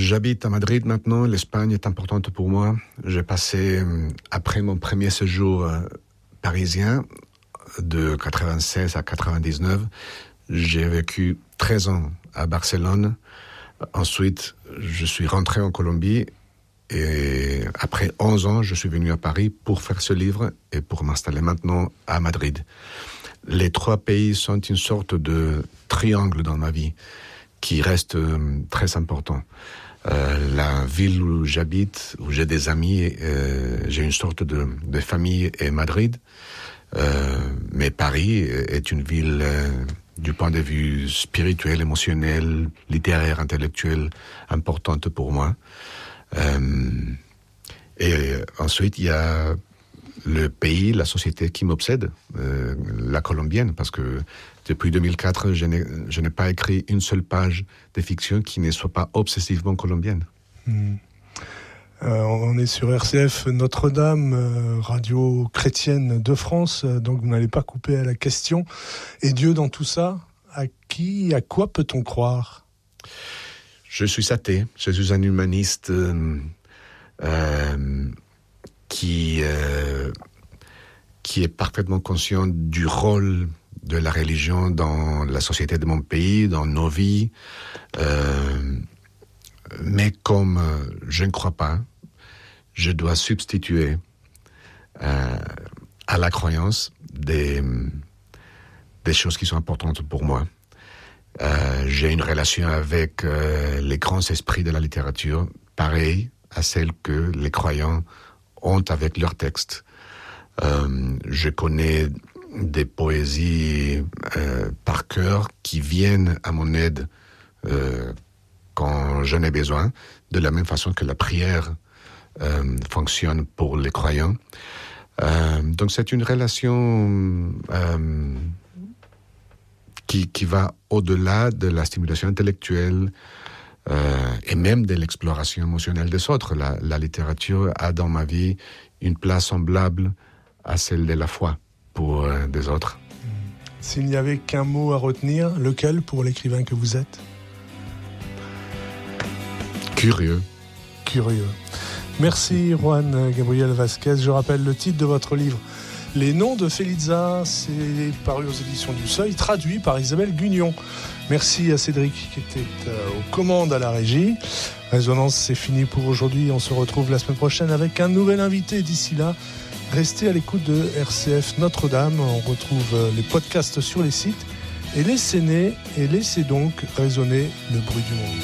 J'habite à Madrid maintenant. L'Espagne est importante pour moi. J'ai passé, après mon premier séjour parisien, de 96 à 99, j'ai vécu 13 ans à Barcelone. Ensuite, je suis rentré en Colombie et après 11 ans, je suis venu à Paris pour faire ce livre et pour m'installer maintenant à Madrid. Les trois pays sont une sorte de triangle dans ma vie qui reste très important. La ville où j'habite, où j'ai des amis, j'ai une sorte de famille est Madrid. Mais Paris est une ville du point de vue spirituel, émotionnel, littéraire, intellectuel importante pour moi. Et ensuite, il y a le pays, la société qui m'obsède, la colombienne, parce que depuis 2004, je n'ai pas écrit une seule page de fiction qui ne soit pas obsessivement colombienne. On est sur RCF Notre-Dame, radio chrétienne de France, donc vous n'allez pas couper à la question. Et Dieu dans tout ça, à quoi peut-on croire ? Je suis athée, je suis un humaniste qui est parfaitement conscient du rôle de la religion dans la société de mon pays, dans nos vies. Mais comme je ne crois pas, je dois substituer à la croyance des choses qui sont importantes pour moi. J'ai une relation avec les grands esprits de la littérature, pareille à celle que les croyants ont avec leurs textes. Je connais des poésies par cœur qui viennent à mon aide quand j'en ai besoin, de la même façon que la prière fonctionne pour les croyants. Donc c'est une relation qui va au-delà de la stimulation intellectuelle et même de l'exploration émotionnelle des autres. La littérature a dans ma vie une place semblable à celle de la foi pour des autres. S'il n'y avait qu'un mot à retenir, lequel pour l'écrivain que vous êtes ? Curieux. Merci Juan Gabriel Vasquez. Je rappelle le titre de votre livre, Les Noms de Felizza. C'est paru aux éditions du Seuil, traduit par Isabelle Gugnon. Merci à Cédric qui était aux commandes à la régie. Résonance, c'est fini pour aujourd'hui. On se retrouve la semaine prochaine avec un nouvel invité. D'ici là, restez à l'écoute de RCF Notre-Dame. On retrouve les podcasts sur les sites. Et laissez donc résonner le bruit du monde.